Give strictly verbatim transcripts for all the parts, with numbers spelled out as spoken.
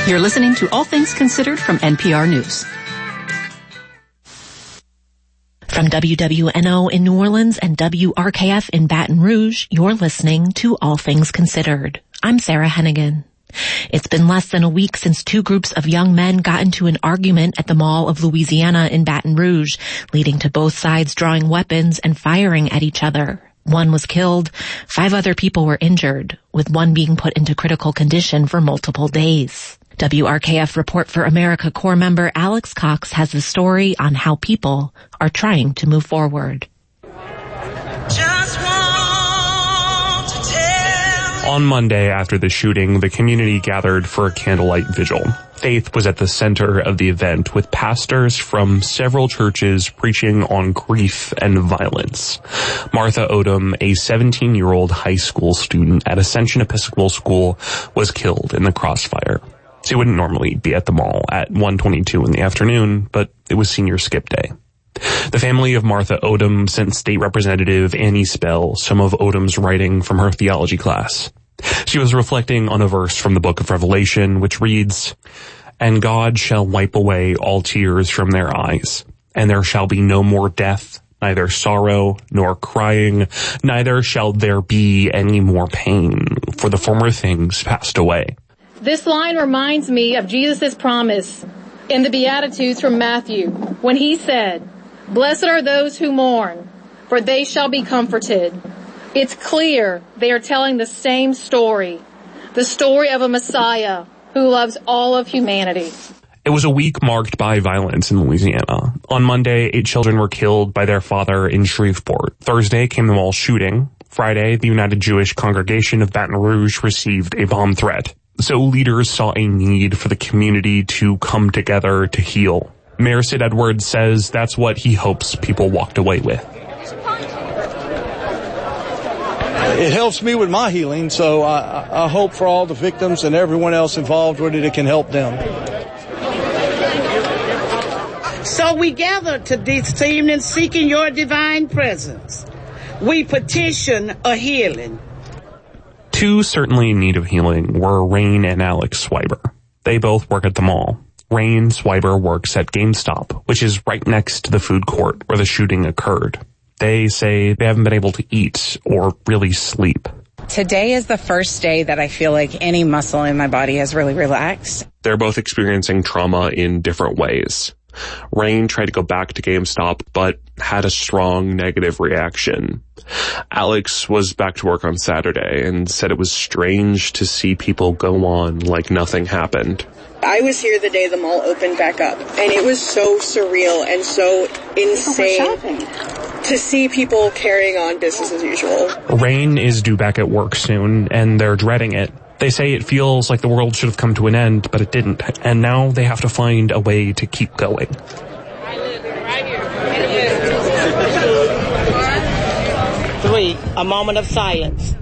You're listening to All Things Considered from N P R News. From W W N O in New Orleans and W R K F in Baton Rouge, you're listening to All Things Considered. I'm Sarah Hennigan. It's been less than a week since two groups of young men got into an argument at the Mall of Louisiana in Baton Rouge, leading to both sides drawing weapons and firing at each other. One was killed. Five other people were injured, with one being put into critical condition for multiple days. W R K F Report for America Corps member Alex Cox has the story on how people are trying to move forward. Just want to tell. On Monday after the shooting, the community gathered for a candlelight vigil. Faith was at the center of the event, with pastors from several churches preaching on grief and violence. Martha Odom, a seventeen-year-old high school student at Ascension Episcopal School, was killed in the crossfire. She wouldn't normally be at the mall at one twenty-two in the afternoon, but it was senior skip day. The family of Martha Odom sent State Representative Annie Spell some of Odom's writing from her theology class. She was reflecting on a verse from the book of Revelation, which reads, "And God shall wipe away all tears from their eyes, and there shall be no more death, neither sorrow nor crying, neither shall there be any more pain, for the former things passed away." This line reminds me of Jesus' promise in the Beatitudes from Matthew, when he said, "Blessed are those who mourn, for they shall be comforted." It's clear they are telling the same story, the story of a Messiah who loves all of humanity. It was a week marked by violence in Louisiana. On Monday, eight children were killed by their father in Shreveport. Thursday came the mall shooting. Friday, the United Jewish Congregation of Baton Rouge received a bomb threat. So leaders saw a need for the community to come together to heal. Mayor Sid Edwards says that's what he hopes people walked away with. It helps me with my healing, so I, I hope for all the victims and everyone else involved with it, it can help them. So we gather to this evening seeking your divine presence. We petition a healing. Two certainly in need of healing were Rain and Alex Swiber. They both work at the mall. Rain Swiber works at GameStop, which is right next to the food court where the shooting occurred. They say they haven't been able to eat or really sleep. Today is the first day that I feel like any muscle in my body has really relaxed. They're both experiencing trauma in different ways. Rain tried to go back to GameStop, but had a strong negative reaction. Alex was back to work on Saturday and said it was strange to see people go on like nothing happened. I was here the day the mall opened back up, and it was so surreal and so insane to see people carrying on business as usual. Rain is due back at work soon, and they're dreading it. They say it feels like the world should have come to an end, but it didn't, and now they have to find a way to keep going. Three, a moment of silence.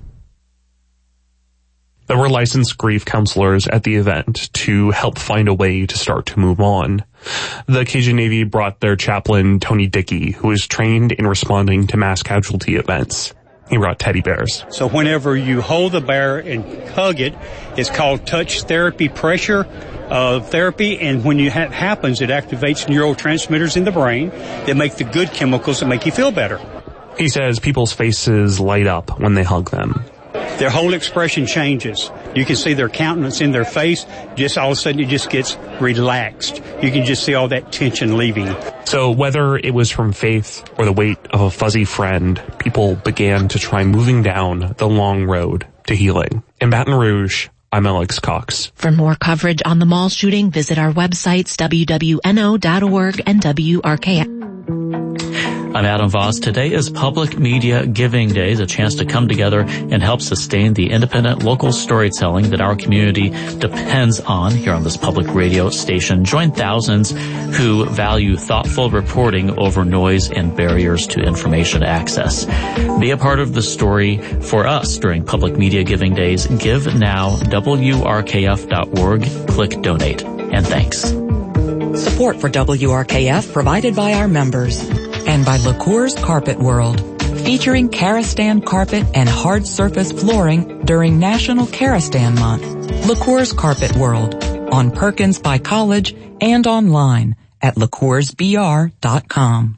There were licensed grief counselors at the event to help find a way to start to move on. The Cajun Navy brought their chaplain, Tony Dickey, who is trained in responding to mass casualty events. He brought teddy bears. So whenever you hold the bear and hug it, it's called touch therapy, pressure uh, therapy, and when it ha- happens, it activates neurotransmitters in the brain that make the good chemicals that make you feel better. He says people's faces light up when they hug them. Their whole expression changes. You can see their countenance in their face. Just all of a sudden, it just gets relaxed. You can just see all that tension leaving. So whether it was from faith or the weight of a fuzzy friend, people began to try moving down the long road to healing. In Baton Rouge, I'm Alex Cox. For more coverage on the mall shooting, visit our websites, W W N O dot org and W R K F. I'm Adam Voss. Today is Public Media Giving Day, a chance to come together and help sustain the independent local storytelling that our community depends on here on this public radio station. Join thousands who value thoughtful reporting over noise and barriers to information access. Be a part of the story for us during Public Media Giving Days. Give now, W R K F dot org. Click donate. And thanks. Support for W R K F provided by our members. And by LaCour's Carpet World, featuring Karastan carpet and hard surface flooring during National Karastan Month. LaCour's Carpet World, on Perkins by College and online at liqueurs b r dot com.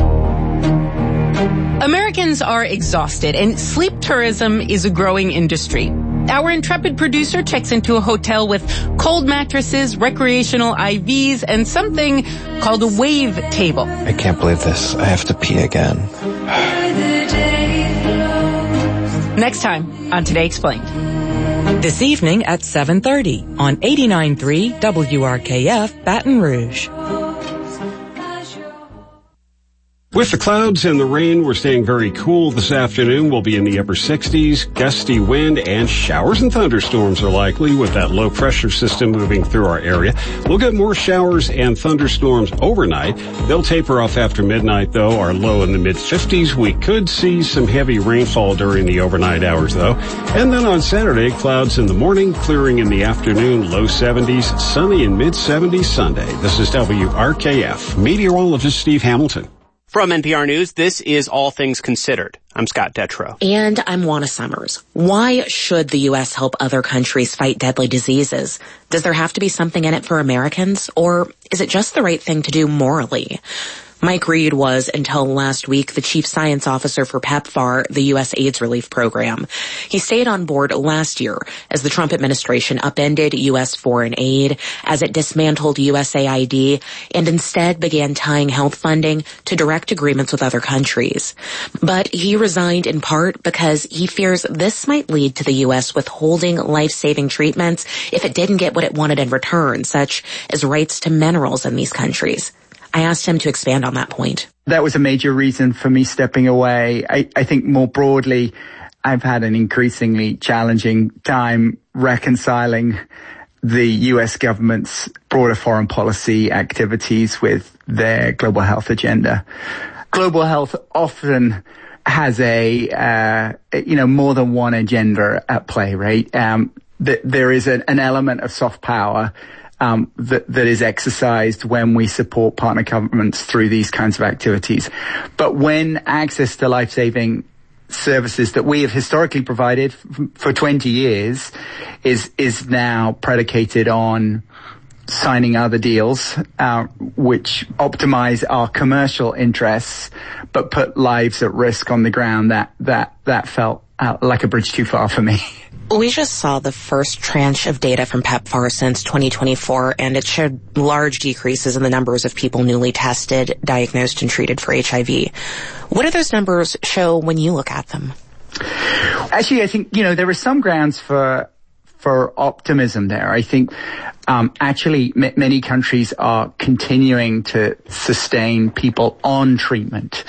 Americans are exhausted, and sleep tourism is a growing industry. Our intrepid producer checks into a hotel with cold mattresses, recreational I Vs, and something called a wave table. I can't believe this. I have to pee again. Next time on Today Explained. This evening at seven thirty on eighty-nine point three W R K F Baton Rouge. With the clouds and the rain, we're staying very cool this afternoon. We'll be in the upper sixties, gusty wind, and showers and thunderstorms are likely with that low pressure system moving through our area. We'll get more showers and thunderstorms overnight. They'll taper off after midnight, though. Our low in the mid fifties. We could see some heavy rainfall during the overnight hours, though. And then on Saturday, clouds in the morning, clearing in the afternoon, low seventies, sunny in mid seventies Sunday. This is W R K F meteorologist Steve Hamilton. From N P R News, this is All Things Considered. I'm Scott Detrow. And I'm Juana Summers. Why should the U S help other countries fight deadly diseases? Does there have to be something in it for Americans? Or is it just the right thing to do morally? Mike Reed was, until last week, the chief science officer for PEPFAR, the U S AIDS relief program. He stayed on board last year as the Trump administration upended U S foreign aid, as it dismantled U S A I D, and instead began tying health funding to direct agreements with other countries. But he resigned in part because he fears this might lead to the U S withholding life-saving treatments if it didn't get what it wanted in return, such as rights to minerals in these countries. I asked him to expand on that point. That was a major reason for me stepping away. I, I think more broadly, I've had an increasingly challenging time reconciling the U S government's broader foreign policy activities with their global health agenda. Global health often has a, uh, you know, more than one agenda at play, right? Um, th- there is an, an element of soft power Um, that, that is exercised when we support partner governments through these kinds of activities. But when access to life-saving services that we have historically provided f- for twenty years is, is now predicated on signing other deals, uh, which optimize our commercial interests, but put lives at risk on the ground, that, that, that felt uh, like a bridge too far for me. We just saw the first tranche of data from PEPFAR since twenty twenty-four, and it showed large decreases in the numbers of people newly tested, diagnosed, and treated for H I V. What do those numbers show when you look at them? Actually, I think, you know, there are some grounds for for optimism there. I think um, actually m- many countries are continuing to sustain people on treatment.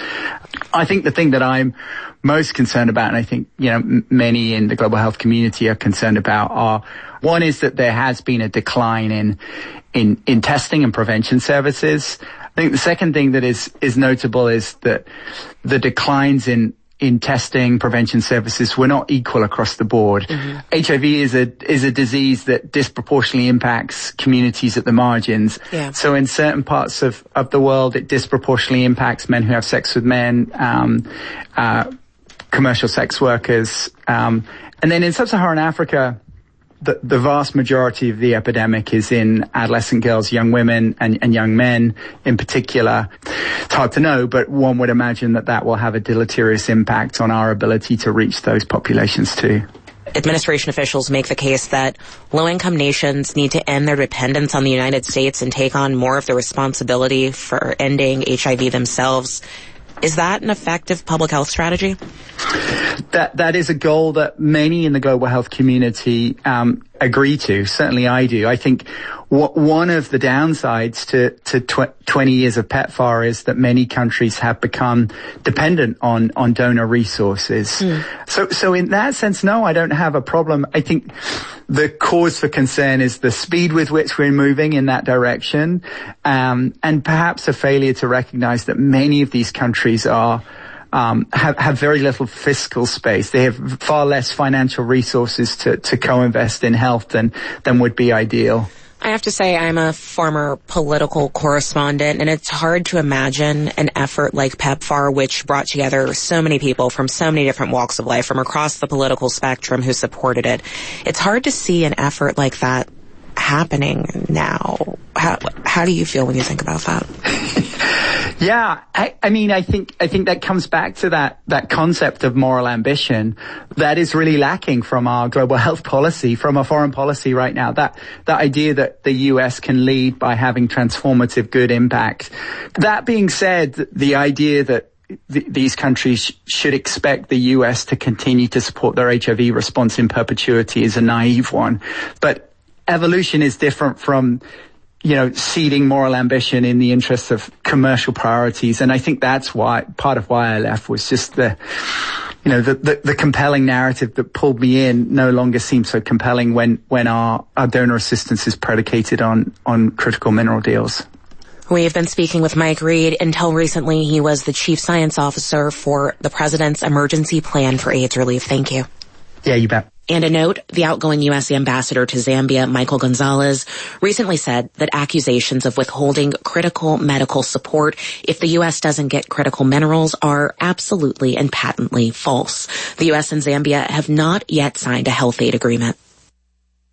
I think the thing that I'm most concerned about, and I think, you know, m- many in the global health community are concerned about, are one is that there has been a decline in in in testing and prevention services. I think the second thing that is is notable is that the declines in in testing, prevention services were not equal across the board. Mm-hmm. H I V is a is a disease that disproportionately impacts communities at the margins. Yeah. So in certain parts of, of the world, it disproportionately impacts men who have sex with men, um, uh, commercial sex workers. Um, and then in sub-Saharan Africa, the, the vast majority of the epidemic is in adolescent girls, young women, and, and young men in particular. It's hard to know, but one would imagine that that will have a deleterious impact on our ability to reach those populations too. Administration officials make the case that low-income nations need to end their dependence on the United States and take on more of the responsibility for ending H I V themselves. Is that an effective public health strategy? That that is a goal that many in the global health community um, agree to. Certainly I do. I think w- one of the downsides to, to tw- twenty years of PEPFAR is that many countries have become dependent on, on donor resources. Mm. So, so in that sense, no, I don't have a problem. I think the cause for concern is the speed with which we're moving in that direction, um, and perhaps a failure to recognize that many of these countries are Um, have, have very little fiscal space. They have far less financial resources to, to co-invest in health than, than would be ideal. I have to say I'm a former political correspondent, and it's hard to imagine an effort like PEPFAR, which brought together so many people from so many different walks of life from across the political spectrum who supported it. It's hard to see an effort like that happening now. How, how do you feel when you think about that? Yeah, I, I mean, I think I think that comes back to that that concept of moral ambition that is really lacking from our global health policy, from our foreign policy right now. That that idea that the U S can lead by having transformative good impact. That being said, the idea that th- these countries should expect the U S to continue to support their H I V response in perpetuity is a naive one. But evolution is different from, you know, ceding moral ambition in the interests of commercial priorities. And I think that's why, part of why I left was just the, you know, the, the, the compelling narrative that pulled me in no longer seems so compelling when, when our, our donor assistance is predicated on, on critical mineral deals. We've been speaking with Mike Reed. Until recently, he was the chief science officer for the president's emergency plan for AIDS relief. Thank you. Yeah, you bet. And a note, the outgoing U S ambassador to Zambia, Michael Gonzalez, recently said that accusations of withholding critical medical support if the U S doesn't get critical minerals are absolutely and patently false. The U S and Zambia have not yet signed a health aid agreement.